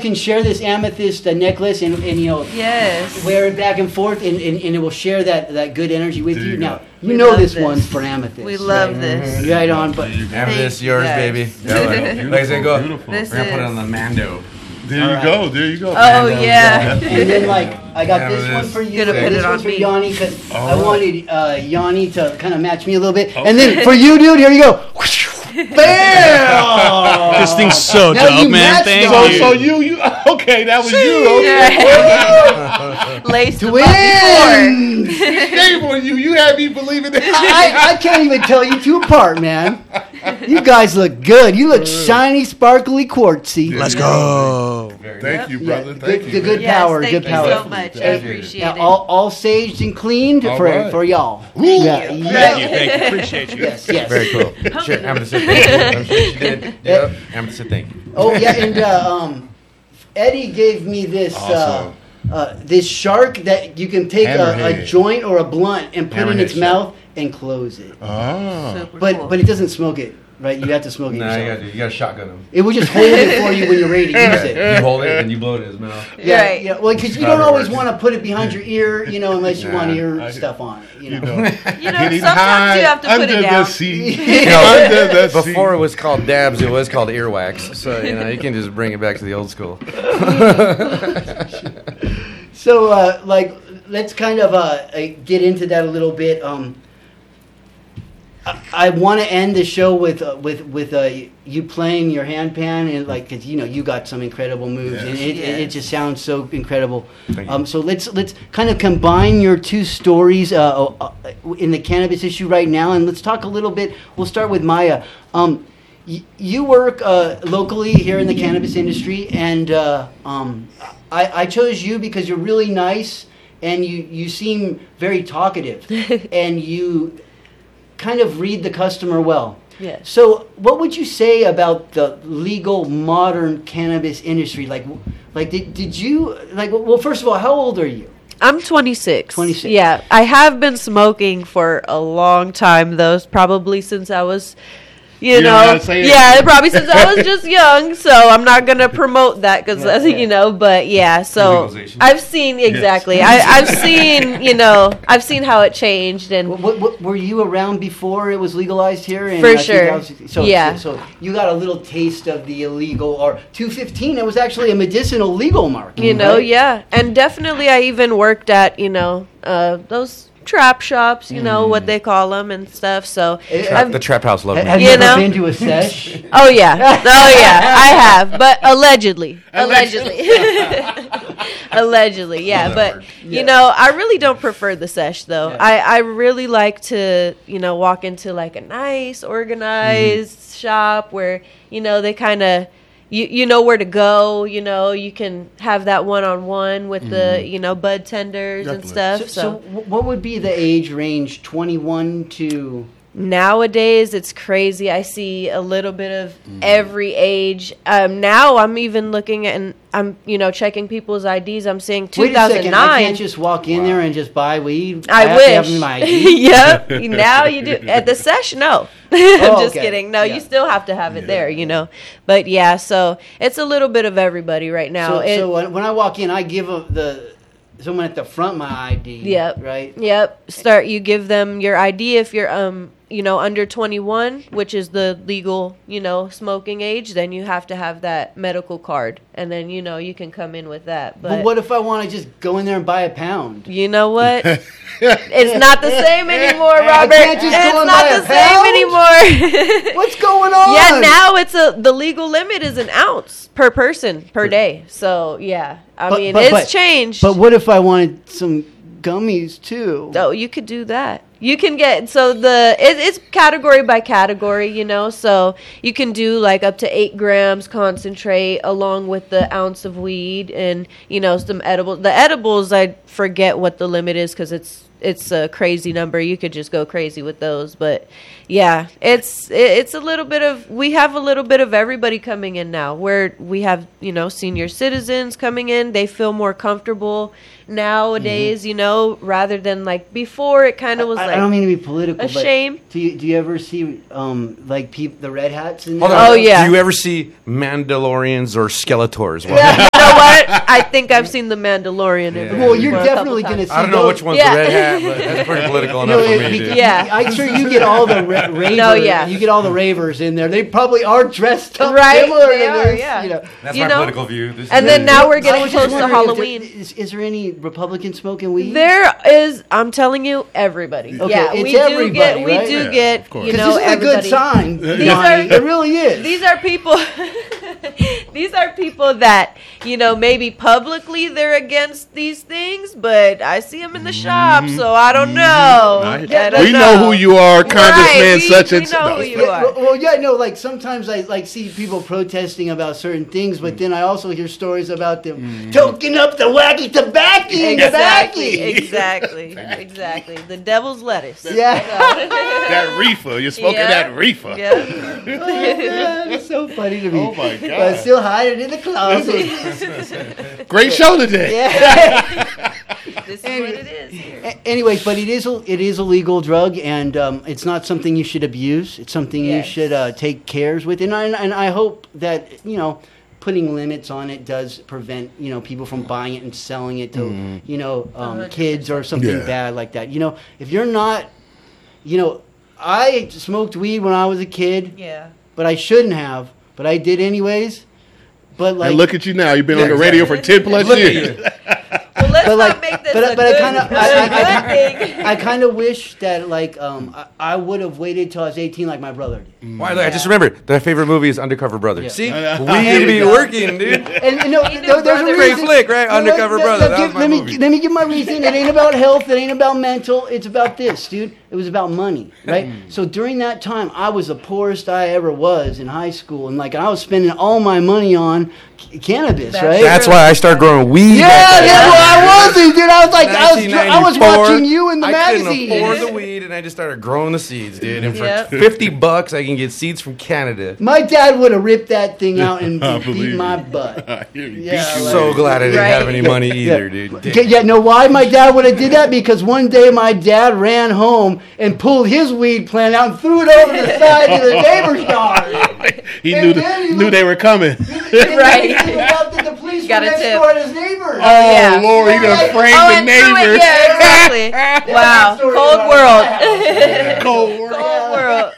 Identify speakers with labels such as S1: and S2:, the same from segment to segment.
S1: can share this amethyst necklace and
S2: Yes.
S1: wear it back and forth, and it will share that good energy with you. Now, you
S2: We
S1: know
S2: love
S1: this
S2: this.
S1: one's for amethyst.
S2: We love
S1: right?
S2: this.
S1: Right on, but
S3: Amethyst, yours,
S2: Yes.
S3: baby.
S4: Beautiful,
S3: Like I said, go.
S4: beautiful.
S2: This
S3: We're going to put it
S2: is-
S3: on the Mando.
S4: There you go.
S2: Oh, yeah.
S1: and then I got
S3: Yeah,
S1: this
S3: it
S1: one
S3: is.
S1: for you.
S2: Gonna put
S1: This
S2: it on
S1: one's for
S2: me.
S1: Yanni because I
S4: right.
S1: wanted Yanni to kind of match me a little bit. And then for you, dude, here you go. Bam!
S5: This thing's so
S1: Now you
S5: dope, man.
S1: matched
S5: Thank
S1: those.
S5: you.
S4: So you okay? That was you. Okay.
S2: Lace the
S1: Twins!
S4: Shame on you. You had me believing that.
S1: I can't even tell you two apart, man. You guys look good. You look shiny, sparkly, quartzy.
S5: Let's go.
S4: Thank you,
S1: Yeah,
S4: brother. Thank you.
S1: good
S2: Yes,
S1: power.
S2: thank
S1: Good
S2: you
S1: power.
S2: so much. I appreciate
S1: Now,
S2: it.
S1: all saged and cleaned
S4: All
S1: for
S4: right.
S1: for y'all.
S4: Ooh.
S1: Yeah,
S5: Thank
S1: yeah.
S5: you. Thank you. Appreciate you.
S1: Yes, yes.
S3: Very cool. Sure, Amethyst said thank you. I'm sure she did. Yep. Amethyst said thank you.
S1: Oh yeah, and Eddie gave me this
S4: Awesome.
S1: this shark that you can take a
S4: Hammerhead.
S1: joint or a blunt and put in
S3: Hammerhead
S1: its
S3: shark.
S1: mouth and close it.
S4: Ah.
S2: Super
S1: But
S2: cool.
S1: but it doesn't smoke it, right? You have to smoke it
S3: Nah,
S1: yourself.
S3: you got to shotgun him.
S1: It will just hold it for you when you're ready to use it.
S3: You hold it and you blow it in his mouth.
S1: Yeah,
S2: Right.
S1: yeah. Well, because you
S4: How
S1: don't
S4: it
S1: always
S4: works.
S1: want to put it behind your ear, unless you want
S4: Nah,
S1: ear
S4: I-
S1: stuff on it.
S4: You know,
S2: sometimes you have to put
S4: under
S2: it
S4: the
S2: down.
S4: sea.
S3: know,
S4: Under the sea.
S3: Before it was called dabs, it was called earwax. So, you can just bring it back to the old school.
S1: So, let's kind of get into that a little bit. I want to end the show with you playing your handpan and because you got some incredible moves and it just sounds so incredible.
S3: Thank you.
S1: So let's kind of combine your two stories in the cannabis issue right now, and let's talk a little bit. We'll start with Maya. You work locally here in the cannabis industry, and I chose you because you're really nice and you seem very talkative and you kind of read the customer well.
S2: Yes.
S1: So what would you say about the legal modern cannabis industry? Did you well, first of all, how old are you?
S2: I'm 26.
S1: 26.
S2: Yeah, I have been smoking for a long time, though, probably since I was,
S4: don't gotta say it.
S2: probably since I was just young. So I'm not gonna promote that because but yeah. So
S3: Legalization.
S2: I've seen exactly. I've seen I've seen how it changed and.
S1: What were you around before it was legalized here? In,
S2: For sure.
S1: 2016? So,
S2: Yeah.
S1: So you got a little taste of the illegal, or 215. It was actually a medicinal legal market. right?
S2: Yeah, and definitely I even worked at those trap shops, what they call them and stuff. So
S3: The trap house loved
S1: Have
S3: me.
S1: you
S2: You
S1: ever
S2: know?
S1: been to a sesh?
S2: Oh yeah, I have, but allegedly, allegedly, yeah. But I really don't prefer the sesh though.
S1: Yeah.
S2: I really like to walk into like a nice, organized shop where they kind of. You know where to go. You can have that one-on-one with the bud tenders and stuff.
S1: So what would be the age range? 21 to
S2: Nowadays, it's crazy. I see a little bit of every age. Now I'm even looking at, and I'm, checking people's IDs. I'm seeing
S1: Wait a second, I
S2: 2009.
S1: can't just walk in there and just buy weed.
S2: I
S1: have
S2: wish.
S1: to have my ID.
S2: Yep. Now you do. At the sesh, no. I'm just
S1: okay.
S2: kidding. No,
S1: Yeah.
S2: you still have to have it there, But yeah, so it's a little bit of everybody right now.
S1: So when I walk in, I give someone at the front my ID.
S2: Yep.
S1: Right.
S2: Yep. You give them your ID if you're under 21, which is the legal, smoking age, then you have to have that medical card. And then, you can come in with that.
S1: But what if I want to just go in there and buy a pound?
S2: You know what? It's not the same anymore,
S1: I
S2: Robert.
S1: can't just
S2: It's
S1: go and
S2: not
S1: buy
S2: the
S1: a
S2: same
S1: pound?
S2: anymore.
S1: What's going on?
S2: Yeah, now the legal limit is an ounce per person per day. So yeah, it's changed.
S1: But what if I wanted some gummies too?
S2: Oh, you could do that. You can get it's category by category, so you can do like up to 8 grams concentrate along with the ounce of weed and some edibles. The edibles, I forget what the limit is because it's a crazy number. You could just go crazy with those. But yeah, it's a little bit of, we have a little bit of everybody coming in now, where we have, you know, senior citizens coming in. They feel more comfortable nowadays, you know, rather than like before. It kind of was
S1: I don't mean to be political,
S2: a shame.
S1: but do you ever see like the red hats in there?
S3: Hold on.
S2: Oh, yeah.
S3: Do you ever see Mandalorians or Skeletors?
S2: You know what? I think I've seen the Mandalorian.
S3: Yeah.
S1: Well, you're
S2: a couple
S1: definitely going to
S2: times.
S1: see
S3: I don't know
S1: those-
S3: which one's
S2: Yeah.
S3: the red hat, but that's pretty political
S1: You
S3: enough
S1: know,
S3: for me, dude.
S2: Yeah.
S1: I'm sure you get all the ravers.
S2: No, yeah.
S1: You get all the ravers in there. They probably are dressed up
S2: Right,
S1: similar
S2: they
S1: to
S2: are,
S1: this.
S2: yeah.
S1: You know.
S3: That's
S2: You
S3: my
S2: know?
S3: political view. This
S2: And
S3: is-
S2: then now we're
S1: I
S2: getting
S1: was just
S2: close to
S1: wondering if there-
S2: Halloween.
S1: Is there any Republicans smoking weed?
S2: There is, I'm telling you, everybody.
S1: Okay,
S2: yeah,
S1: it's
S2: we do
S1: everybody,
S2: get, we
S1: right?
S2: do
S4: Yeah,
S2: get,
S4: of course.
S2: you
S1: Because
S2: know,
S1: this is a
S2: everybody.
S1: good sign.
S2: These
S1: Donnie.
S2: are-
S1: It really is.
S2: These are people. These are people that, you know, maybe publicly they're against these things, but I see them in the shop, so I don't know. I don't
S4: We know who you are, Congressman such and
S2: we know who
S4: such.
S2: you are.
S1: Well, yeah, no, like sometimes I like see people protesting about certain things, but then I also hear stories about them toking up the wacky tobacco and
S2: Exactly,
S1: tobacco.
S2: exactly. The devil's lettuce.
S1: Yeah.
S4: That reefer. You're smoking
S2: Yeah.
S4: that reefer.
S2: Yeah.
S1: Oh, God, it's so funny to me.
S4: Oh, my
S1: But
S4: God.
S1: still hiding in the closet.
S4: Great show today.
S1: Yeah.
S2: This is what it is here.
S1: Anyways, but it is a legal drug, and it's not something you should abuse. It's something
S2: Yes.
S1: you should take cares with, and I hope that putting limits on it does prevent people from buying it and selling it to
S2: 100%.
S1: kids or something
S4: Yeah.
S1: bad like that. If you're not, I smoked weed when I was a kid,
S2: Yeah.
S1: but I shouldn't have, but I did anyways. But like,
S4: And look at you now. You've been
S3: Yeah,
S4: on the radio for 10 plus
S3: Look at
S4: years.
S3: you.
S2: Well, let's
S1: But,
S2: not
S1: like,
S2: make this
S1: but-
S2: a
S1: but I
S2: good,
S1: kinda-
S2: a good thing.
S1: I kind of wish that I would have waited till I was 18 like my brother did.
S3: Why? I just remembered my favorite movie is Undercover Brother.
S1: Yeah.
S3: See,
S4: There
S3: we
S1: we
S3: be
S1: go.
S3: working, dude.
S1: And no,
S2: He knew
S1: there's a
S2: brother.
S3: Great
S1: reason.
S3: flick, right? Undercover Brother. That was my
S1: let
S3: movie.
S1: me give my reason. It ain't about health. It ain't about mental. It's about this, dude. It was about money, right? So during that time, I was the poorest I ever was in high school, and I was spending all my money on cannabis,
S2: That's
S1: right?
S3: That's why I started growing weed.
S1: Yeah,
S3: back then.
S1: that's what I was, dude. I was like, I was
S3: 1994,
S1: watching you in the
S3: I
S1: magazine.
S3: couldn't afford the weed, and I just started growing the seeds, dude. And for
S2: Yep.
S3: $50, I can get seeds from Canada.
S1: My dad would have ripped that thing out and
S4: I
S1: beat
S4: believe
S1: my
S4: you.
S1: butt.
S4: I hear you.
S1: Yeah,
S4: Beat you
S1: like-
S3: So
S4: with it.
S3: glad I didn't
S2: Right.
S3: have any money either,
S1: Yeah.
S3: dude.
S1: Okay, yeah, know why my dad would have did that? Because one day my dad ran home and pulled his weed plant out and threw it over the side of the neighbor's yard.
S4: He
S1: And
S4: knew,
S1: then he
S4: knew
S1: looked-
S4: they were coming.
S2: Right.
S1: He about that the police
S2: Got
S1: were
S2: a
S1: next
S2: tip.
S1: door at his neighbors.
S4: Oh,
S2: Yeah.
S4: Lord, he done framed the
S2: and threw it,
S4: neighbors.
S2: yeah, exactly. Wow,
S1: story
S2: cold
S1: about
S2: world.
S4: Cold world.
S2: Cold world.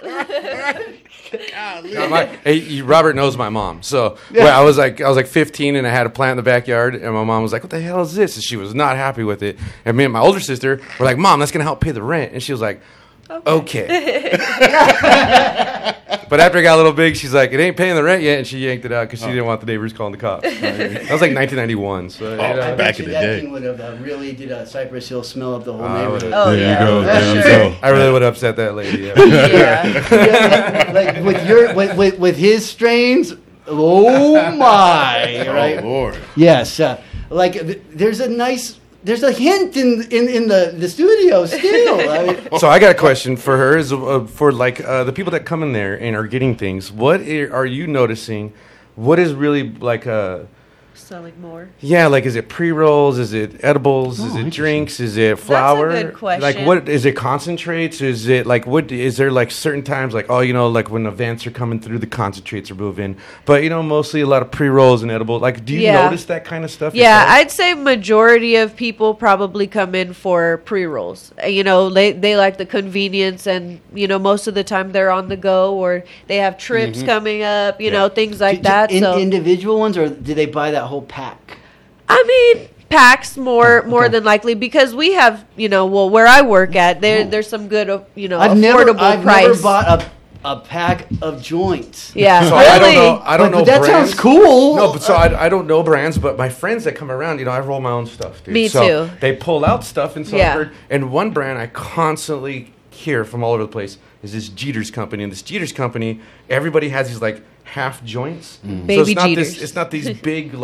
S3: Robert knows my mom. So when I was like 15 and I had a plant in the backyard, and my mom was like, "What the hell is this?" And she was not happy with it. And me and my older sister were like, "Mom, that's gonna help pay the rent." And she was like, "Okay." But after I got a little big, she's like, "It ain't paying the rent yet," and she yanked it out because she didn't want the neighbors calling the cops. That was like 1991. So
S4: Oh,
S1: I bet
S4: back
S1: you
S4: in the
S1: that
S4: day.
S1: thing would have really did a Cypress Hill smell up the whole
S3: I
S1: neighborhood.
S2: Oh,
S4: There
S2: yeah.
S4: you go. There you
S2: Sure.
S4: go.
S3: I really would upset that lady. Yeah.
S2: Yeah.
S1: Yeah, like with his strains. Oh my! Right?
S4: Oh, Lord.
S1: Yes. There's a hint in the studio still. I mean,
S3: So I got a question for her. Is for the people that come in there and are getting things. What are you noticing? What is really
S2: Selling more.
S3: Yeah, is it pre-rolls? Is it edibles? Is it drinks? Is it flour?
S2: good question.
S3: Like, what is it? Concentrates? Is it what? Is there certain times when events are coming through, the concentrates are moving? But mostly a lot of pre-rolls and edibles. Do you
S2: Yeah.
S3: notice that kind of stuff?
S2: Yeah,
S3: yourself?
S2: I'd say majority of people probably come in for pre-rolls. They like the convenience, and most of the time they're on the go, or they have trips coming up, things like that. So
S1: individual ones, or do they buy that whole pack?
S2: I mean, packs more than likely, because we have, where I work at, there's some good,
S1: I've
S2: affordable price.
S1: never bought a pack of joints.
S2: Yeah,
S3: So
S2: really.
S3: I don't know. I don't
S1: But
S3: know.
S1: that
S3: brands.
S1: sounds cool.
S3: No, but so I don't know brands, but my friends that come around, I roll my own stuff, dude.
S2: Me
S3: So
S2: too.
S3: They pull out stuff, and so
S2: Yeah.
S3: I've heard. And one brand I constantly hear from all over the place is this Jeter's company. And this Jeter's company, everybody has these half joints. So
S2: Baby
S3: it's not
S2: Jeters.
S3: It's not these big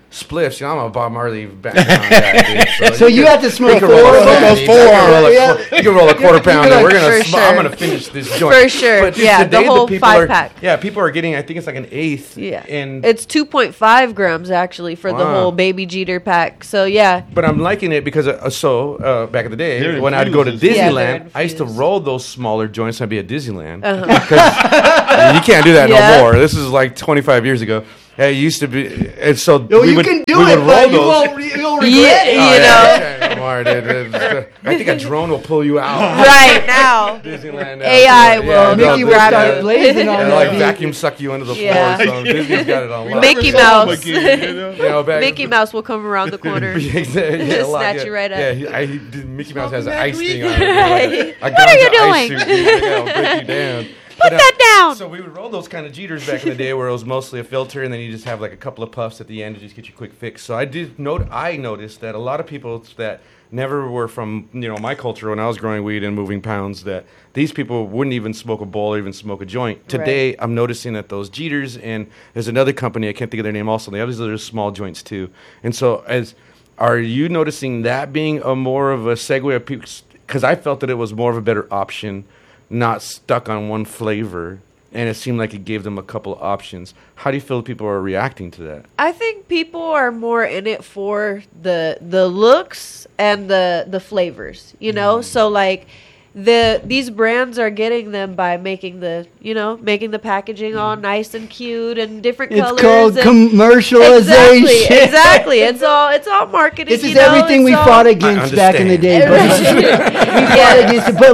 S3: spliffs. You know, I'm a Bob Marley background guy, dude.
S1: So you have to smoke
S3: can
S1: four
S3: roll
S1: of them?
S3: a-
S4: Those four
S3: You can roll a quarter pound.
S1: like,
S3: And we're gonna.
S2: for sure.
S3: I'm gonna finish this joint
S2: For sure.
S3: But dude,
S2: Yeah,
S3: today
S2: the whole
S3: people
S2: 5-pack.
S3: Yeah, people are getting. I think it's like an eighth.
S2: Yeah.
S3: And
S2: It's 2.5 grams actually for the
S3: Wow.
S2: whole Baby Jeter pack. So yeah.
S3: But I'm liking it because back in the day
S4: They're
S3: when I'd go to
S4: infused.
S2: Yeah, they're
S3: Disneyland, I used to
S2: infused.
S3: roll those smaller joints. I'd be at Disneyland because you can't do that
S2: Yeah.
S3: no more. This is like 25 years ago. It used to be, and so
S1: Yo,
S3: we
S1: you
S3: would,
S1: can do
S3: we would
S1: it,
S3: roll
S1: but you
S3: those.
S1: won't regret
S2: Yeah,
S1: it.
S2: you know.
S3: Yeah, come on, dude. I think a drone will pull you out.
S2: Right now.
S3: Disneyland.
S2: AI will
S1: Mickey will
S2: grab
S1: start
S2: it.
S1: blazing on
S3: And
S1: that
S3: like
S1: beat.
S3: vacuum suck you under the
S2: Yeah.
S3: floor. So Disney's got it on lock.
S2: Mickey
S4: Never saw him
S2: Mouse.
S4: again, you know?
S3: You know, back
S2: Mickey Mouse will come around the corner.
S3: yeah, lock
S2: Snatch
S3: it.
S2: you right up.
S3: Yeah, Mickey Mouse has an
S4: that
S3: ice
S4: weed.
S3: thing on it.
S2: Right.
S3: What
S2: are you doing?
S3: I'll break you down.
S2: Put that down.
S3: So we would roll those kind of Jeters back in the day where it was mostly a filter and then you just have like a couple of puffs at the end to just get you a quick fix. So I noticed that a lot of people that never were from, my culture when I was growing weed and moving pounds, that these people wouldn't even smoke a bowl or even smoke a joint. Today, I'm noticing that those Jeters, and there's another company, I can't think of their name also, the others are small joints too. And so are you noticing that being a more of a segue? Because I felt that it was more of a better option, not stuck on one flavor, and it seemed like it gave them a couple of options. How do you feel people are reacting to that?
S2: I think people are more in it for the looks and the flavors, So like these brands are getting them by making the packaging all nice and cute and different
S1: It's
S2: colors.
S1: called
S2: and
S1: commercialization.
S2: Exactly. It's all marketing.
S1: This is everything we fought against back in the day.
S3: understand.
S1: But we fought against it. But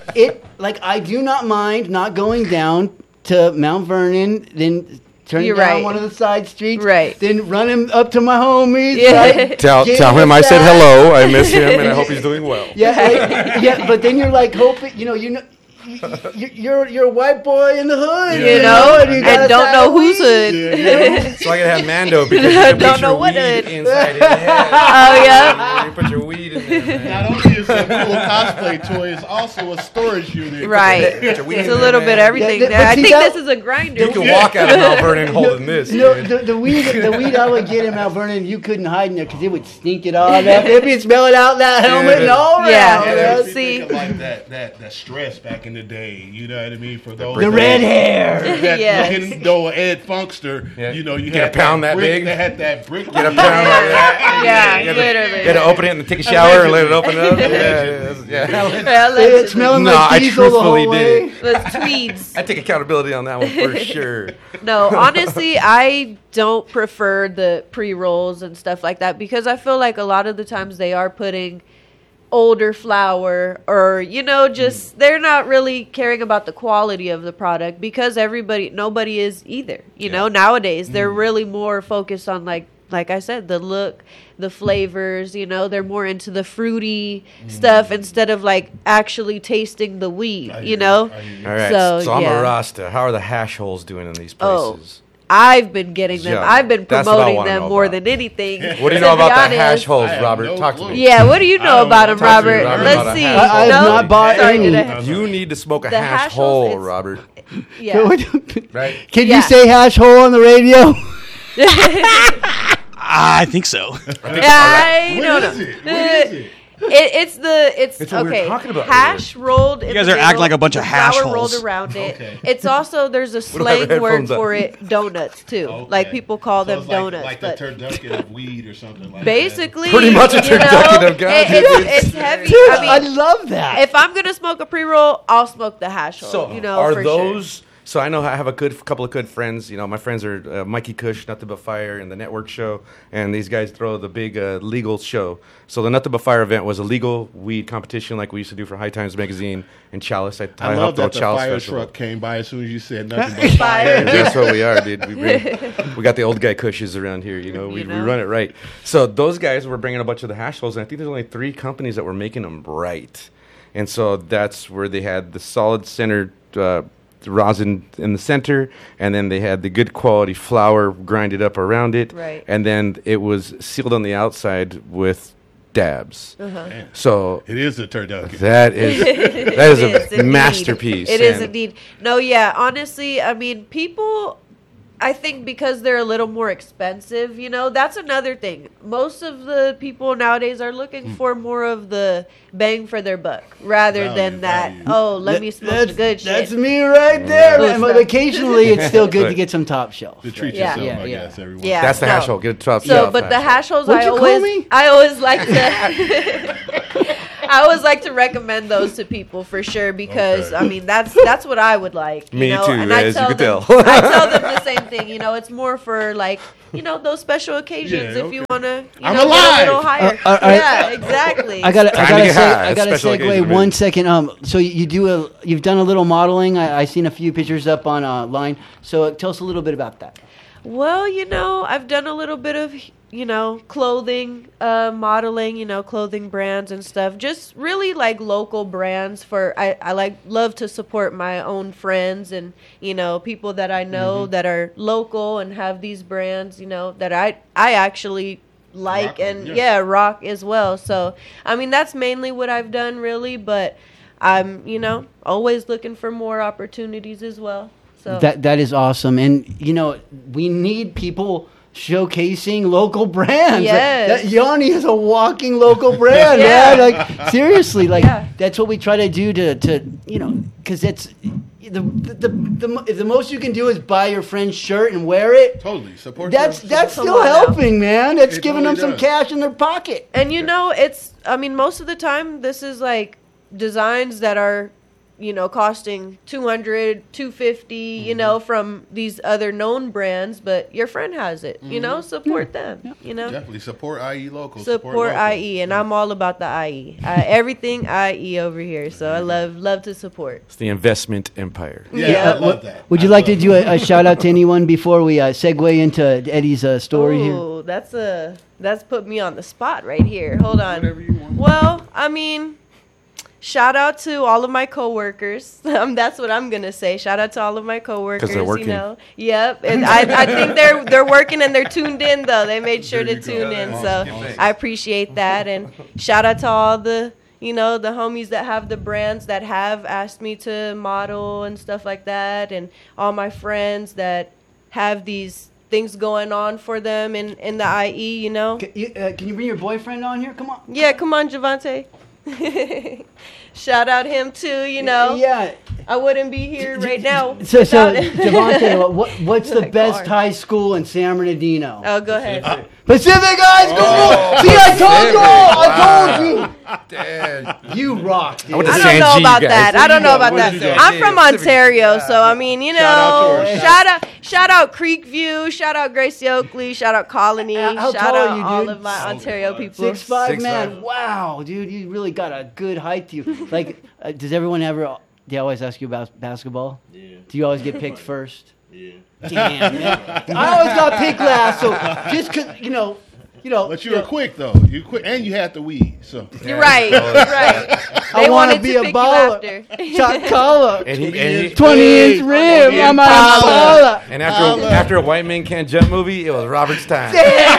S1: I do not mind not going down to Mount Vernon, then turning
S2: You're
S1: down
S2: right.
S1: one of the side streets,
S2: Right.
S1: then running up to my homies.
S2: Yeah.
S1: Right?
S3: Tell
S1: Getting
S3: him I said
S1: aside.
S3: hello. I miss him, and I hope he's doing well.
S1: Yeah, but then you're like hoping, you're a white boy in the hood,
S2: You
S1: you
S2: know,
S1: and you got
S2: and
S1: a
S2: don't
S1: side
S2: know
S1: of
S2: who's
S1: weed.
S2: hood.
S3: So I gotta have Mando because you can
S2: Don't
S3: put
S2: know
S3: your
S2: what
S3: weed
S2: hood.
S3: inside his head.
S2: Oh, yeah.
S3: You put your weed in there, man.
S4: Not only is it a cool cosplay toy, it's also a storage unit.
S2: Right.
S3: Put your weed
S2: It's
S3: in
S2: a
S3: there,
S2: little bit
S3: man.
S2: everything
S1: Yeah,
S2: there.
S1: but
S2: I
S1: see,
S2: think
S1: that-
S2: this is a grinder.
S3: You can walk out of Mount Vernon holding this.
S1: No,
S3: dude.
S1: the weed I would get in Mount Vernon, you couldn't hide in there because it would stink it all up. It'd be smelling out that helmet and all around.
S2: Yeah.
S1: you
S4: Yeah,
S1: know?
S2: See?
S4: like that stress back in the day, you know what I mean? For those
S1: The red hair.
S4: that
S2: Yes.
S4: looking though Ed Funkster,
S3: Yeah.
S4: you
S3: Get
S4: had
S3: a pound that
S4: brick,
S3: big?
S4: They had that brick.
S3: Get a pound like that.
S2: Yeah,
S3: You gotta-
S2: literally.
S3: You gotta open it and take a shower and let it open up. Yeah.
S1: It smelling
S3: No,
S1: like
S3: I
S1: diesel the
S3: truthfully
S1: whole way.
S3: did.
S2: The tweeds.
S3: I take accountability on that one for sure.
S2: No, honestly, I don't prefer the pre-rolls and stuff like that because I feel like a lot of the times they are putting older flour or just they're not really caring about the quality of the product because nobody is either. Nowadays they're really more focused on like I said, the look, the flavors, they're more into the fruity stuff instead of like actually tasting the weed,
S4: I hear
S3: All right.
S2: So,
S3: So, I'm
S2: yeah.
S3: a Rasta. How are the hash holes doing in these
S2: Oh.
S3: places?
S2: I've been getting them.
S3: Yeah,
S2: I've been
S3: that's what I
S2: promoting
S3: wanna
S2: them
S3: know
S2: more
S3: about.
S2: than anything.
S3: What do you
S2: to
S3: know
S2: be
S3: about the
S2: honest.
S3: hash holes,
S4: I have
S3: Robert?
S4: no
S3: Talk to
S4: clue.
S3: me.
S2: Yeah, what do you
S4: I
S2: know
S4: don't
S2: about
S4: know.
S2: them,
S3: Talk to me,
S2: Robert?
S3: Robert,
S2: Let's
S3: about a
S2: see.
S3: hash.
S1: I have
S2: No?
S1: not bought
S2: Sorry,
S1: any.
S2: did I-
S3: You need to smoke a
S2: The
S3: hash
S2: hash holes
S3: hole,
S2: is-
S3: Robert.
S2: Yeah.
S3: Right?
S1: Can
S2: Yeah.
S1: you say hash hole on the radio?
S5: I think so.
S2: I
S4: What
S2: don't
S4: is
S2: know.
S4: it? What is it?
S2: It's
S3: It's what we were
S2: okay.
S3: talking about
S2: Hash rolled.
S5: You guys are acting like a bunch of hash
S2: flour rolled
S5: holes.
S2: around it.
S4: Okay.
S2: It's also there's a
S3: don't have
S2: slang word
S3: headphones on.
S2: for it, donuts too.
S4: Okay.
S2: Like people call
S4: So
S2: them
S4: it's
S2: donuts,
S4: like
S2: but
S4: the turducken of weed or something like
S2: basically,
S3: Pretty much a
S2: you know,
S3: turducken of God.
S2: It's heavy.
S1: Dude,
S2: I
S1: I
S2: mean,
S1: love that.
S2: if I'm gonna smoke a pre-roll, I'll smoke the hash roll.
S3: So
S2: for
S3: are
S2: sure.
S3: those? So I know I have a couple of good friends. My friends are Mikey Kush, Nothing But Fire, and the Network Show, and these guys throw the big legal show. So the Nothing But Fire event was a legal weed competition, like we used to do for High Times Magazine and Chalice. I
S4: I love
S3: helped throw
S4: that the
S3: Chalice
S4: fire
S3: Festival.
S4: truck came by as soon as you said nothing but
S2: Fire.
S4: fire.
S3: That's what we are, dude. We got the old guy cushes around here, we run it right. So those guys were bringing a bunch of the hash holes, and I think there's only 3 companies that were making them right. And so that's where they had the solid center rosin in the center, and then they had the good quality flour grinded up around it.
S2: Right.
S3: And then it was sealed on the outside with dabs.
S4: Man,
S3: So
S4: it is a turducken.
S3: that is
S2: It
S3: a
S2: indeed.
S3: masterpiece.
S2: It is
S3: And-
S2: indeed. No, yeah. Honestly, I mean, people I think because they're a little more expensive, that's another thing. Most of the people nowadays are looking for more of the bang for their buck rather than that, let me smoke the good shit.
S1: That's me right there, man. But occasionally it's still good to get some top shelf.
S4: To treat
S2: Yeah.
S4: yourself, I
S1: Yeah.
S4: guess, everyone.
S2: Yeah.
S3: That's the hash hole. Get a top
S2: So,
S3: shelf
S2: but the hash holes,
S1: What'd you call me?
S2: I always like to... I always like to recommend those to people for sure because
S4: Okay.
S2: I mean that's what I would like.
S3: Me too,
S2: and
S3: as you could
S2: them,
S3: tell.
S2: I tell them the same thing. It's more for like those special occasions
S4: Yeah,
S2: if you
S4: okay.
S2: want to
S4: I'm
S2: get a
S4: alive.
S2: little higher.
S1: right.
S2: Exactly.
S1: I gotta
S3: Time to get high.
S1: I gotta
S3: Special occasion,
S1: segue
S3: baby.
S1: 1 second. So you've done a little modeling. I seen a few pictures up on line. So tell us a little bit about that.
S2: Well, I've done a little bit of, clothing, modeling, clothing brands and stuff. Just really like local brands I love to support my own friends and, people that I know that are local and have these brands, that I actually like
S4: Rock 'em,
S2: and
S4: yeah.
S2: rock as well. So, I mean, that's mainly what I've done really, but I'm, always looking for more opportunities as well. So
S1: That is awesome, and we need people showcasing local brands.
S2: Yes.
S1: Yanni is a walking local brand,
S2: Yeah.
S1: man. Like seriously,
S2: Yeah.
S1: that's what we try to do to because that's if the most you can do is buy your friend's shirt and wear it.
S4: Totally. Support
S1: That's
S4: your-
S1: still
S2: Come on now.
S1: helping, man. That's
S4: It
S1: giving
S4: totally
S1: them some
S4: does.
S1: cash in their pocket.
S2: And most of the time this is like designs that are, costing $200, $250, from these other known brands, but your friend has it, support them,
S4: Definitely support IE local.
S2: support
S4: local.
S2: IE, and I'm all about the IE. Everything IE over here, so I love to support.
S3: It's the investment empire.
S4: Yeah,
S2: Yeah.
S4: I love that.
S1: Would you like to do a shout out to anyone before we segue into Eddie's story here?
S2: Oh, that's put me on the spot right here. Hold on.
S4: Whatever you want.
S2: Well, I mean, shout out to all of my coworkers. That's what I'm gonna say. Shout out to all of my coworkers.
S3: 'Cause they're working.
S2: Yep. And I think they're working and they're tuned in though. They made sure
S4: There
S2: to
S4: you go.
S2: tune in.
S4: Awesome.
S2: So
S3: Awesome.
S2: I appreciate that. And shout out to all the the homies that have the brands that have asked me to model and stuff like that, and all my friends that have these things going on for them in the IE.
S1: Can you bring your boyfriend on here? Come on.
S2: Yeah, come on, Javante. Shout out him too,
S1: Yeah.
S2: I wouldn't be here right now.
S1: So
S2: without him.
S1: Javante, what's the
S2: My
S1: best
S2: car.
S1: high school in San Bernardino?
S2: Oh, go ahead.
S1: Pacific High School. See, I told you.
S3: Damn.
S1: You rock, dude.
S3: I went to
S2: I
S3: San
S2: don't know
S3: G,
S2: about
S3: guys.
S2: that.
S3: Where
S2: I don't
S3: you
S2: know
S3: go?
S2: about
S3: Where
S2: that.
S3: did you go?
S2: I'm from
S3: Pacific.
S2: Ontario, so I mean,
S4: out yours.
S2: shout out Creekview, shout out Gracie Oakley, shout out Colony,
S1: How
S2: shout
S1: tall
S2: out
S1: are you,
S2: all
S1: dude?
S2: of my Ontario people.
S1: 6'5",
S3: 6'5".
S1: man. Wow, dude, you really got a good height to you. Like, does everyone ever? They always ask you about basketball.
S6: Yeah.
S1: Do you always get picked first?
S6: Yeah.
S1: Damn, man. I always got picked last, so just 'cause,
S4: But you were quick though. You quick, and you had the weed. So
S2: You're right. You're right.
S1: I
S2: They
S1: want to
S2: wanted
S1: be
S2: to
S1: a
S2: pick you
S1: baller.
S2: after.
S1: Shot collar.
S3: And he
S1: 20-inch rim. I'm a baller.
S3: and after a white man can't jump movie, it was Robert's time.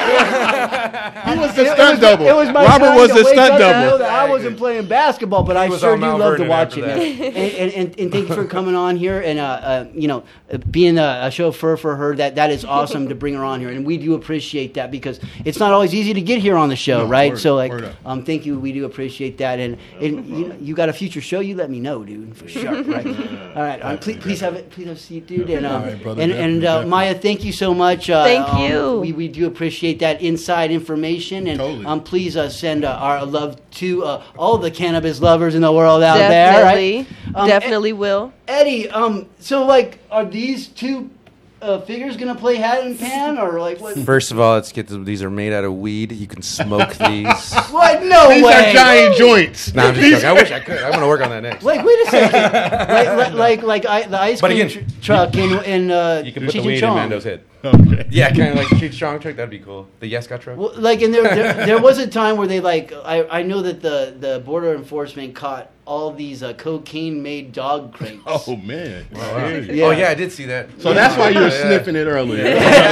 S4: he was the stunt double.
S1: It was my
S4: Robert
S1: time
S4: was
S1: to
S4: the
S1: wake
S4: stunt
S1: up and know
S4: double.
S1: that I wasn't playing basketball, but I
S3: was
S1: sure
S3: on
S1: do
S3: Mount
S1: love to
S3: Vernon
S1: watch it.
S3: after
S1: Man. And thank you for coming on here and being a chauffeur for her. That is awesome to bring her on here, and we do appreciate that because it's not always easy to get here on the show,
S4: No,
S1: right?
S4: word-
S1: So like,
S4: word up.
S1: thank you. We do appreciate that, and you got a future show. You let me know, dude, for sure. Right? All right. Please have a seat, dude. And
S4: All right, brother,
S1: and
S4: definitely.
S1: Maya, thank you so much.
S2: Thank you.
S1: We do appreciate that inside information, and
S4: Totally.
S1: please send our love to all the cannabis lovers in the world out
S2: Definitely.
S1: there. Right?
S2: Definitely will.
S1: Eddie, so like, are these two figures gonna play hat and pan, or like what?
S3: First of all, let's get these are made out of weed. You can smoke these.
S1: What? No
S4: These
S1: way.
S4: are giant joints.
S3: Nah, I'm just joking. I wish I could. I'm gonna work on that next.
S1: Like, wait a second. the ice
S3: But
S1: cream
S3: again,
S1: truck in
S3: You can put
S1: Cheech
S3: the
S1: and
S3: weed in
S1: Chong.
S3: Mando's head.
S4: Okay.
S3: Yeah, kind of like the Cheech Strong truck. That'd be cool. The Yesca truck.
S1: Well, like, and there was a time where they I know that the border enforcement caught all these cocaine-made dog crates.
S4: Oh man.
S1: Yeah.
S3: Oh yeah, I did see that.
S4: So that's why you were
S3: Yeah.
S4: sniffing it earlier.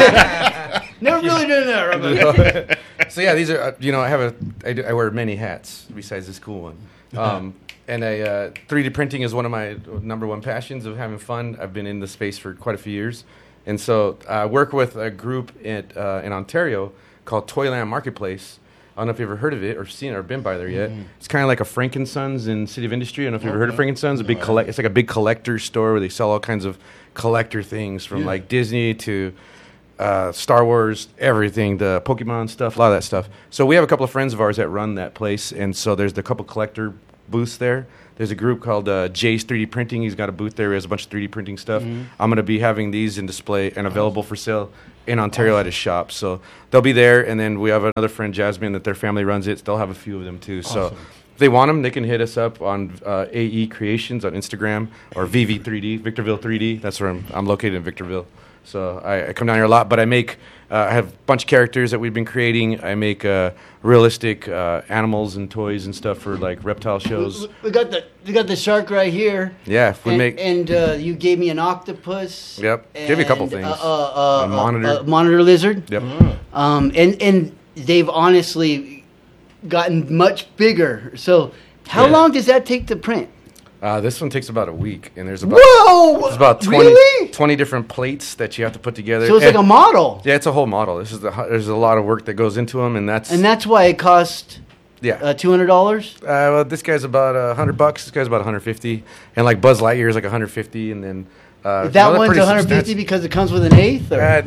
S1: Never really did that.
S3: So yeah, these are I wear many hats besides this cool one. And 3D printing is one of my number one passions of having fun. I've been in the space for quite a few years. And so I work with a group in Ontario called Toyland Marketplace. I don't know if you've ever heard of it or seen it or been by there yet. It's kind of like a Frankensons in City of Industry. I don't know if you've ever heard of Frankensons. It's like a big collector store where they sell all kinds of collector things from like Disney to Star Wars, everything, the Pokemon stuff, a lot of that stuff. So we have a couple of friends of ours that run that place, and so there's a couple collector booths there. There's a group called Jay's 3D Printing. He's got a booth there. He has a bunch of 3D printing stuff. I'm going to be having these in display and available for sale in Ontario at his shop. So they'll be there. And then we have another friend, Jasmine, that their family runs it. They'll have a few of them too. So if they want them, they can hit us up on AE Creations on Instagram or VV3D, Victorville 3D. That's where I'm located in Victorville. So I come down here a lot, but I have a bunch of characters that we've been creating. I make realistic animals and toys and stuff for like reptile shows.
S1: We got the shark right here.
S3: Yeah,
S1: and you gave me an octopus.
S3: Yep, gave you a couple things.
S1: A
S3: monitor,
S1: monitor lizard.
S3: Yep.
S1: And they've honestly gotten much bigger. So how long does that take to print?
S3: This one takes about a week, and there's
S1: about
S3: 20 different plates that you have to put together.
S1: So it's like a model.
S3: Yeah, it's a whole model. There's a lot of work that goes into them, and that's
S1: why it cost $200.
S3: Well, this guy's about $100. This guy's about 150, and like Buzz Lightyear is like 150, and then.
S1: That one's 150 because it comes with an eighth?
S3: Wait,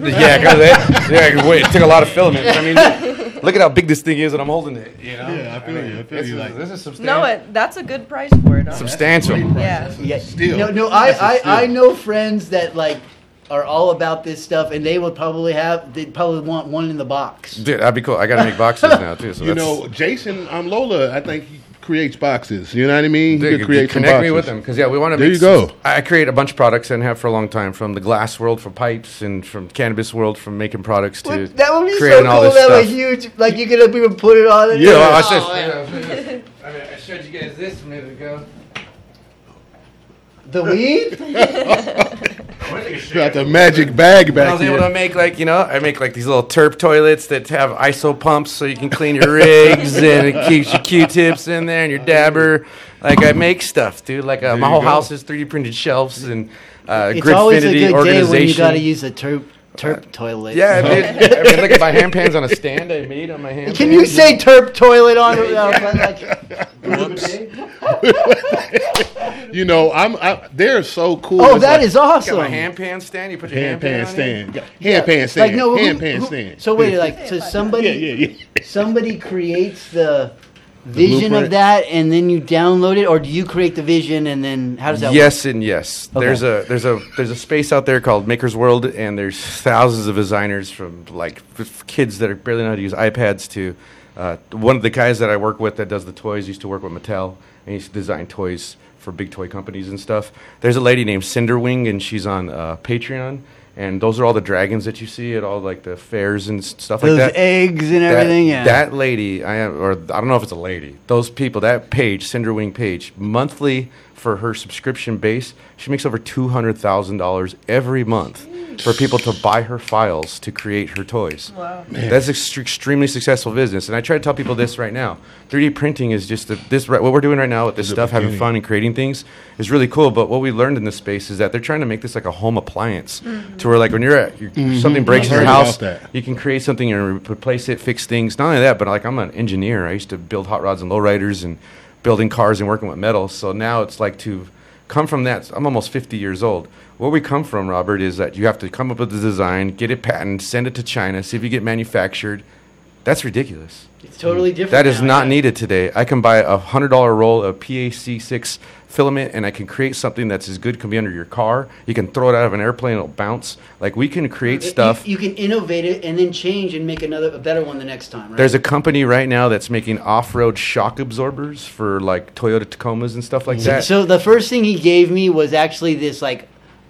S3: it took a lot of filament. I mean, look at how big this thing is, and I'm holding it. You know?
S4: Yeah, I feel you.
S3: This is substantial.
S2: No, that's a good price for it.
S3: Substantial.
S2: Yeah.
S4: Still.
S1: No, I know friends that like are all about this stuff, and they'd probably want one in the box.
S3: Dude, that'd be cool. I got to make boxes now too. So
S4: Jason Lola, I think he creates boxes. You know what I mean?
S3: Dude,
S4: he create
S3: connect me with them because we want to.
S4: There you go.
S3: I create a bunch of products and have for a long time, from the glass world for pipes and from cannabis world, from making products to
S1: that would be so
S3: creating
S1: cool
S3: all this
S1: to have a
S3: stuff.
S1: huge, like you could even put it on it.
S3: Yeah,
S1: I
S3: showed you guys this a minute ago.
S1: The weed?
S4: Got the magic bag back
S3: I was
S4: here.
S3: able to make I make like these little terp toilets that have ISO pumps so you can clean your rigs and it keeps your Q-tips in there and your dabber. Like I make stuff, dude. Like my whole house is 3D printed shelves and
S1: it's always a good
S3: organization.
S1: day when you got to use a terp toilet.
S3: Yeah, I did. I mean, look at my hand pans on a stand I made on my hand.
S1: Can you say terp toilet on
S4: They're so cool.
S1: Oh,
S4: It's
S1: that
S4: like,
S1: is awesome.
S3: Got my hand pan stand. You put your
S4: hand pan stand.
S3: stand.
S4: Hand pan stand. Hand pan
S1: who-
S4: stand.
S1: So wait, so somebody somebody creates the vision
S4: blueprint?
S1: of that, and then you download it, or do you create the vision and then how does that
S3: Yes and yes.
S1: Okay.
S3: There's a space out there called Maker's World, and there's thousands of designers from like kids that barely know how to use iPads to one of the guys that I work with that does the toys used to work with Mattel, and he used to design toys for big toy companies and stuff. There's a lady named Cinderwing, and she's on Patreon. And those are all the dragons that you see at all like the fairs and stuff
S1: Those
S3: like that.
S1: eggs and everything, yeah.
S3: That lady, I don't know if it's a lady. Those people, that page, Cinderwing page, monthly for her subscription base, she makes over $200,000 every month for people to buy her files to create her toys.
S2: Wow.
S3: That's extremely successful business. And I try to tell people this right now. 3D printing is just what we're doing right now with this stuff, having fun and creating things is really cool. But what we learned in this space is that they're trying to make this like a home appliance to where like when something breaks in your house, you can create something and replace it, fix things. Not only that, but like I'm an engineer. I used to build hot rods and lowriders and building cars and working with metal. So now it's like to come from that. I'm almost 50 years old. Where we come from, Robert, is that you have to come up with the design, get it patented, send it to China, see if you get manufactured. That's ridiculous.
S1: It's totally different.
S3: That is
S1: now,
S3: not
S1: yeah.
S3: needed today. I can buy a $100 roll of PAC6 filament, and I can create something that's as good, can be under your car. You can throw it out of an airplane, it'll bounce. Like, we can create stuff.
S1: You can innovate it and then change and make a better one the next time, right?
S3: There's a company right now that's making off-road shock absorbers for, like, Toyota Tacomas and stuff like that.
S1: So the first thing he gave me was actually this, like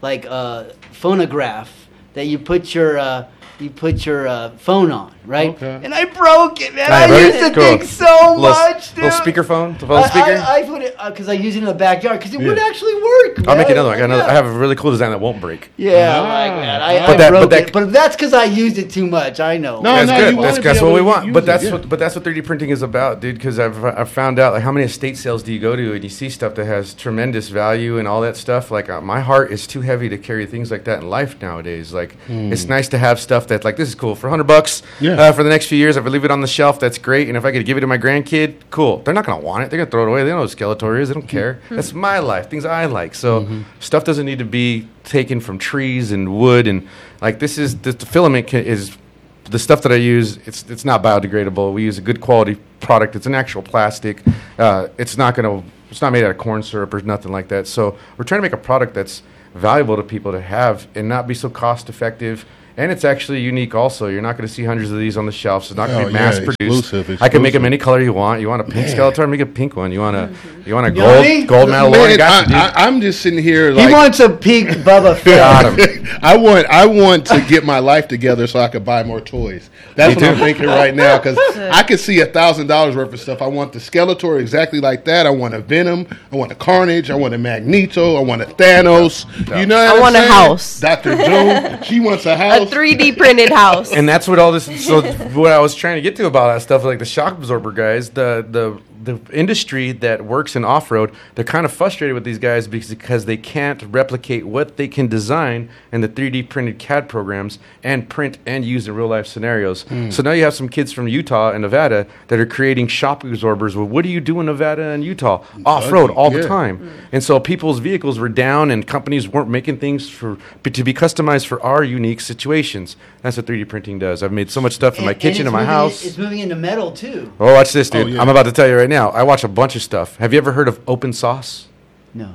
S1: phonograph that you put your phone on, right?
S4: Okay.
S1: And I broke it, man.
S3: I
S1: I
S3: broke
S1: used
S3: it?
S1: the
S3: Cool.
S1: thing so
S3: Let's-
S1: much, dude.
S3: Little speakerphone, the phone speaker.
S1: I put it because I use it in the backyard because it would actually work.
S3: I'll make
S1: man.
S3: another one. I have a really cool design that won't break.
S1: Yeah, like that. I
S3: But that-
S1: broke
S3: but that-
S1: it, but that's because I used it too much. I know.
S4: No,
S3: That's
S4: no,
S3: good.
S4: you wanna
S3: That's
S4: be
S3: what
S4: able
S3: we
S4: to
S3: want.
S4: use
S3: But
S4: it,
S3: that's
S4: yeah.
S3: what 3D printing is about, dude. Because I've found out like how many estate sales do you go to and you see stuff that has tremendous value and all that stuff. Like my heart is too heavy to carry things like that in life nowadays. Like it's nice to have stuff that like this is cool for $100.
S4: Yeah.
S3: For the next few years, if I leave it on the shelf, that's great. And if I could give it to my grandkid, cool. They're not gonna want it. They're gonna throw it away. They don't know what Skeletor is. They don't care. That's my life. Things I like. So stuff doesn't need to be taken from trees and wood and like this is the filament is the stuff that I use. It's not biodegradable. We use a good quality product. It's an actual plastic. It's not made out of corn syrup or nothing like that. So we're trying to make a product that's valuable to people to have and not be so cost effective. And it's actually unique also. You're not going to see hundreds of these on the shelves. It's not going to be mass produced. I can make them any color you want. You want a pink Skeletor, make a pink one. You want a gold Mandalorian? Got you, dude.
S4: I'm just sitting here
S1: He
S4: like
S1: wants a pink Bubba Fett.
S3: Got him.
S4: I want to get my life together so I could buy more toys. That's what I'm thinking right now because I could see $1,000 worth of stuff. I want the Skeletor exactly like that. I want a Venom. I want a Carnage. I want a Magneto. I want a Thanos. You know what
S2: I want a house.
S4: Dr. Doom. She wants a house.
S2: A 3D printed house.
S3: And that's what all this. So what I was trying to get to about that stuff, like the shock absorber guys, the industry that works in off road, they're kind of frustrated with these guys because they can't replicate what they can design in the 3D printed CAD programs and print and use in real life scenarios. So now you have some kids from Utah and Nevada that are creating shock absorbers. Well, what do you do in Nevada and Utah? Off road all the time. And so people's vehicles were down and companies weren't making things to be customized for our unique situations. That's what 3D printing does. I've made so much stuff in my kitchen and my house.
S1: It's moving into metal too.
S3: Oh, watch this, dude.
S4: Oh, yeah.
S3: I'm about to tell you right now. I watch a bunch of stuff. Have you ever heard of open source?
S1: No.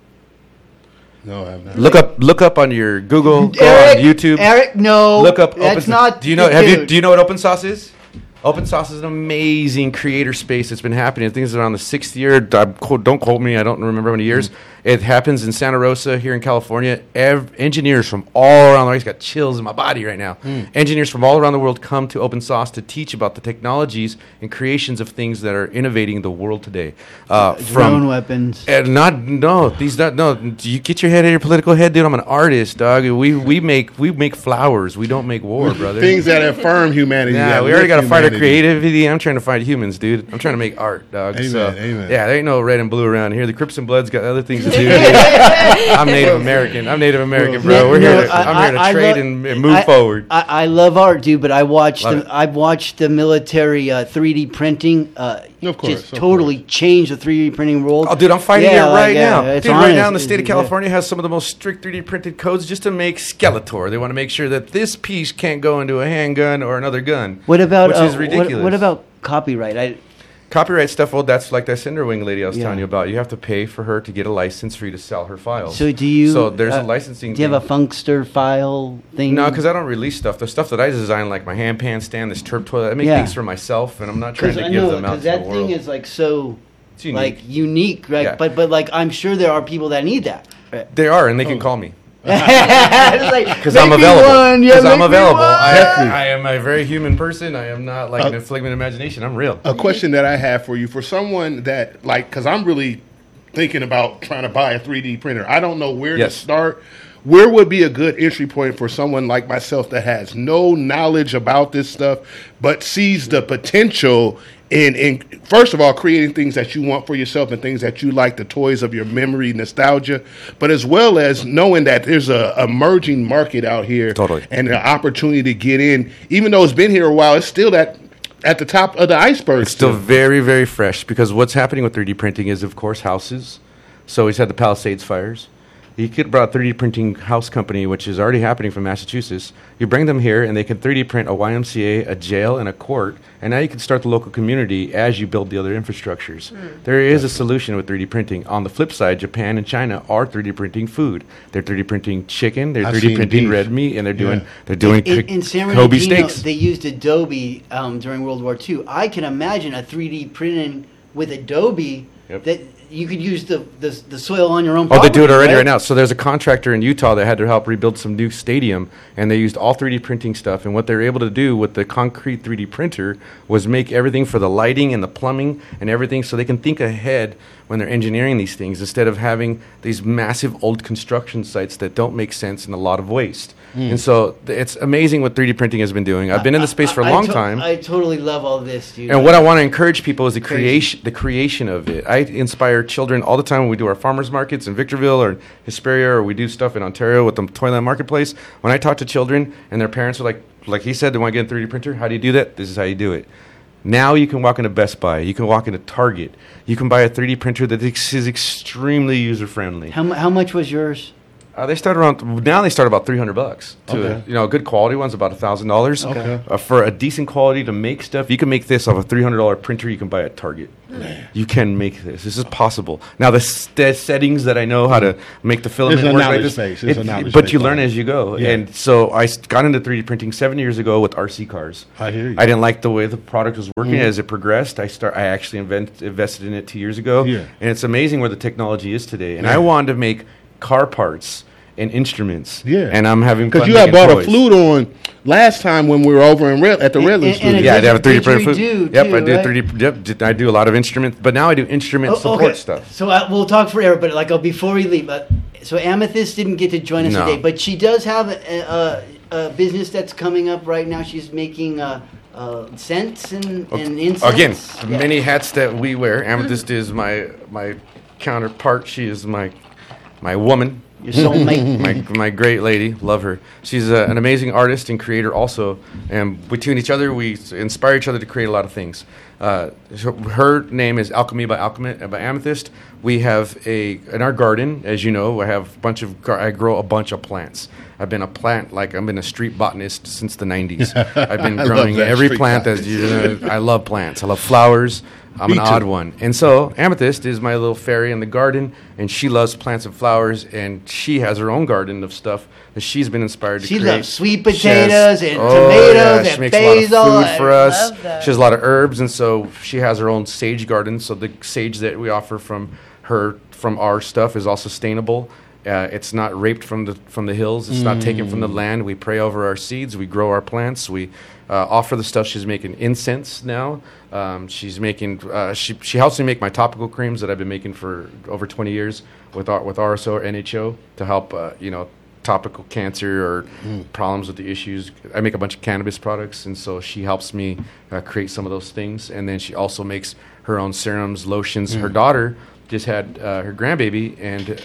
S4: No, I haven't.
S3: Look up on your Google, go
S1: Eric,
S3: on YouTube.
S1: Eric, no.
S3: Look up.
S1: That's
S3: open,
S1: not.
S3: Do you know?
S1: dude.
S3: Do you know what open source is? Open source is an amazing creator space that's been happening. I think it's around the 6th year. Don't quote me. I don't remember how many years. It happens in Santa Rosa here in California. Engineers from all around the world. I just got chills in my body right now. Engineers from all around the world come to open source to teach about the technologies and creations of things that are innovating the world today.
S1: Drone weapons.
S3: You get your head out of your political head, dude. I'm an artist, dog. We make flowers. We don't make war, brother.
S4: Things that affirm humanity.
S3: Yeah,
S4: that
S3: we already
S4: lift
S3: got to fight our
S4: humanity.
S3: creativity. I'm trying to fight humans, dude. I'm trying to make art, dog.
S4: Amen, amen.
S3: Yeah, there ain't no red and blue around here. The Crips and Bloods got other things to do. I'm Native American. I'm Native American, bro. I'm here to trade and move forward.
S1: I love art, dude, but I watched
S3: Love it.
S1: I've watched the military 3D printing.
S4: Of course,
S1: just
S4: of
S1: totally change the 3D printing world.
S3: Oh, dude, I'm fighting
S1: Yeah,
S3: it right
S1: like,
S3: now.
S1: it's
S3: Dude, right
S1: honest.
S3: now in the state of
S1: Yeah.
S3: California has some of the most strict 3D printed codes just to make Skeletor. They want to make sure that this piece can't go into a handgun or another gun.
S1: What about
S3: which is ridiculous.
S1: What about copyright?
S3: Copyright stuff? Well, that's like that Cinderwing lady I was
S1: Yeah.
S3: telling you about. You have to pay for her to get a license for you to sell her files.
S1: So do you?
S3: So there's a licensing.
S1: Do you have a Funkster file thing?
S3: No, because I don't release stuff. The stuff that I design, like my hand pan stand, this turp toilet, I make
S1: Yeah.
S3: things for myself, and I'm not trying to
S1: I
S3: give
S1: know
S3: them out to the
S1: that
S3: world.
S1: thing is like so
S3: It's unique.
S1: like unique, right?
S3: Yeah.
S1: But like I'm sure there are people that need that. Right.
S3: They are, and they can call me.
S1: Because
S3: Because I'm available. Because I'm available. I am a very human person. I am not like an infligment imagination. I'm real.
S4: A question that I have for you, for someone that, like, because I'm really thinking about trying to buy a 3D printer. I don't know where to
S3: Yes.
S4: start. Where would be a good entry point for someone like myself that has no knowledge about this stuff, but sees the potential in first of all, creating things that you want for yourself and things that you like, the toys of your memory, nostalgia, but as well as knowing that there's a emerging market out here
S3: Totally.
S4: and an opportunity to get in. Even though it's been here a while, it's still at the top of the iceberg.
S3: It's still very, very fresh because what's happening with 3D printing is, of course, houses. So he's had the Palisades fires. You could brought a 3D printing house company, which is already happening from Massachusetts. You bring them here, and they can 3D print a YMCA, a jail, and a court. And now you can start the local community as you build the other infrastructures. There is a solution with 3D printing. On the flip side, Japan and China are 3D printing food. They're 3D printing chicken. They're
S4: I've
S3: 3D
S4: seen
S3: printing
S4: beef.
S3: red meat, and they're doing
S1: in San
S3: Kobe
S1: Bernardino,
S3: steaks.
S1: they used Adobe during World War II. I can imagine a 3D printing with Adobe.
S3: Yep.
S1: that you could use the soil on your own
S3: Oh,
S1: property,
S3: they do it already right now. So there's a contractor in Utah that had to help rebuild some new stadium, and they used all 3D printing stuff. And what they were able to do with the concrete 3D printer was make everything for the lighting and the plumbing and everything, so they can think ahead when they're engineering these things instead of having these massive old construction sites that don't make sense and a lot of waste. And so it's amazing what 3D printing has been doing. I've been in the space for a long time.
S1: I totally love all this, dude.
S3: And what I want to encourage people is the creation of it. I inspire children all the time when we do our farmers markets in Victorville or Hesperia, or we do stuff in Ontario with the Toyland Marketplace. When I talk to children and their parents are like he said, they want to get a 3D printer. How do you do that? This is how you do it. Now you can walk into Best Buy. You can walk into Target. You can buy a 3D printer that is extremely user friendly.
S1: How much was yours?
S3: They start about $300 to a good quality one's about $1,000.
S4: Okay.
S3: For a decent quality to make stuff, you can make this off a $300 printer you can buy at Target.
S4: Man.
S3: You can make this. This is possible. Now the settings that I know how to make the filament
S4: It's a
S3: work like
S4: knowledge
S3: this,
S4: base. It's a knowledge
S3: but
S4: base.
S3: you learn as you go.
S4: Yeah.
S3: And so I got into 3D printing 7 years ago with RC cars.
S4: I hear you.
S3: I didn't like the way the product was working. As it progressed, I actually invested in it 2 years ago.
S4: Yeah.
S3: And it's amazing where the technology is today. And
S4: Yeah.
S3: I wanted to make car parts and instruments.
S4: Yeah.
S3: And I'm having fun
S4: Because you had
S3: making
S4: bought
S3: toys.
S4: a flute on last time when we were over at the Redlands
S1: and
S4: studio.
S1: a
S3: Yeah, I have a 3D printer.
S1: didgeridoo,
S3: Yep,
S1: too,
S3: I do
S1: right?
S3: 3D. Yep, I do a lot of instruments, but now I do instrument support stuff.
S1: So we'll talk forever, but before we leave, so Amethyst didn't get to join us
S3: No.
S1: today, but she does have a business that's coming up right now. She's making scents and incense.
S3: Again, the
S1: Yeah.
S3: many hats that we wear. Amethyst is my counterpart. She is my woman.
S1: Your soulmate.
S3: my great lady, love her. She's an amazing artist and creator also, and between each other we inspire each other to create a lot of things. Her name is Alchemy by Amethyst. We have in our garden, as you know, I have I grow a bunch of plants. I've been a street botanist since the 90s. I've been
S4: I love
S3: growing
S4: that,
S3: every
S4: street
S3: plant
S4: botanist.
S3: I love plants. I love flowers. I'm
S4: Me
S3: an
S4: too.
S3: odd one. And so Amethyst is my little fairy in the garden, and she loves plants and flowers, and she has her own garden of stuff that she's been inspired to
S1: She
S3: create.
S1: loves sweet
S3: She has-
S1: potatoes and
S3: oh,
S1: tomatoes
S3: yeah,
S1: and
S3: she makes
S1: basil.
S3: a lot of food for
S2: I
S3: us.
S2: love that.
S3: She has a lot of herbs, and so she has her own sage garden. So the sage that we offer from our stuff is all sustainable. It's not raped from the hills. It's not taken from the land. We pray over our seeds. We grow our plants. We offer the stuff. She's making incense now. She's making. She helps me make my topical creams that I've been making for over 20 years with RSO or NHO to help topical cancer or problems with the issues. I make a bunch of cannabis products, and so she helps me create some of those things. And then she also makes her own serums, lotions. Her daughter just had her grandbaby and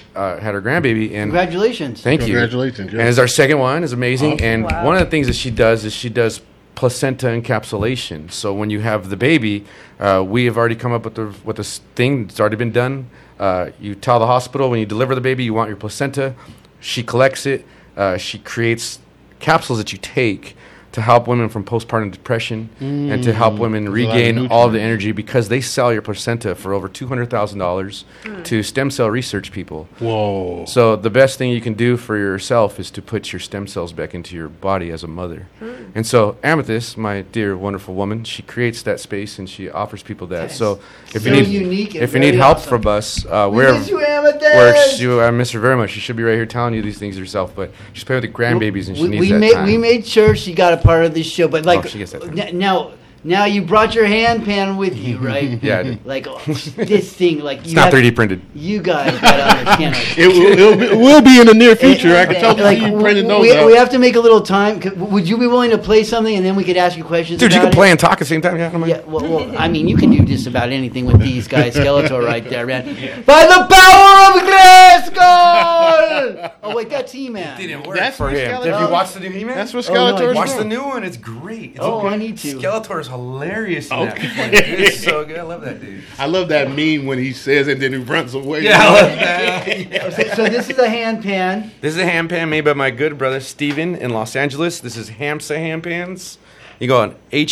S1: Congratulations.
S3: thank you.
S4: Congratulations, yeah.
S3: And it's our second one. Is amazing.
S4: Awesome.
S3: And
S2: Wow.
S3: one of the things that she does is she does placenta encapsulation. So when you have the baby, we have already come up with this thing that's already been done. You tell the hospital when you deliver the baby you want your placenta. She collects it. She creates capsules that you take to help women from postpartum depression and to help women
S4: There's a lot of
S3: regain all of the
S4: nutrients.
S3: energy, because they sell your placenta for over $200,000 to stem cell research people.
S4: Whoa.
S3: So the best thing you can do for yourself is to put your stem cells back into your body as a mother. And so Amethyst, my dear wonderful woman, she creates that space and she offers people that.
S1: That's
S3: So if
S1: so
S3: you need
S1: unique and
S3: if you need
S1: very
S3: help
S1: awesome.
S3: from us,
S1: We
S3: we're
S1: miss you, Amethyst.
S3: I miss her very much. She should be right here telling you these things herself, but she's playing with the grandbabies and she needs that time.
S1: We made sure she got a part of this show, but like
S3: she gets that time.
S1: now you brought your hand pan with you, right?
S3: Yeah, I did.
S1: Like this thing, like
S3: It's not 3D printed.
S1: You guys gotta understand. Like,
S4: It will be in the near future. I can tell
S1: like,
S4: you printed those
S1: we
S4: out.
S1: have to make a little time. Would you be willing to play something and then we could ask you questions?
S3: Dude, you
S1: about
S3: can play
S1: it?
S3: and talk at the same time. Yeah, I don't mind.
S1: Yeah, well, I mean, you can do just about anything with these guys. Skeletor right there, man. By the power of Grayskull! Oh, wait, that's He-Man.
S3: Didn't work
S4: That's
S3: for
S4: what
S3: him.
S4: Skeletor-
S3: Have you watched the new He-Man?
S4: That's what
S1: Oh, no, I
S4: Skeletor's
S1: didn't.
S3: Watch
S4: from.
S3: the new one. It's great. It's
S1: Oh,
S3: okay.
S1: I need to.
S3: Skeletor is hilarious in that.
S4: Okay.
S3: Dude, it's so good. I love that dude.
S4: I love that meme when he says and then he runs away.
S3: Yeah, I love that.
S1: So this is a hand pan.
S3: This is a hand pan made by my good brother Steven in Los Angeles. This is Hamsa Hand Pans. You go on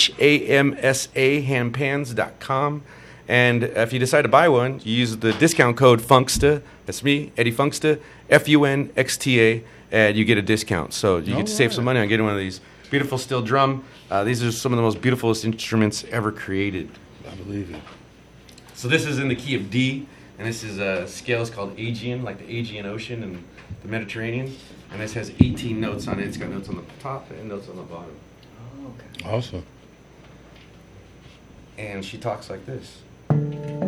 S3: HAMSA handpans.com. And if you decide to buy one, you use the discount code FUNKSTA. That's me, Eddie Funksta, FUNXTA, and you get a discount. So you get to save some money on getting one of these beautiful steel drum. These are some of the most beautiful instruments ever created.
S4: I believe it.
S3: So this is in the key of D, and this is a scale is called Aegean, like the Aegean Ocean and the Mediterranean. And this has 18 notes on it. It's got notes on the top and notes on the bottom.
S1: Oh, okay.
S4: Awesome.
S3: And she talks like this.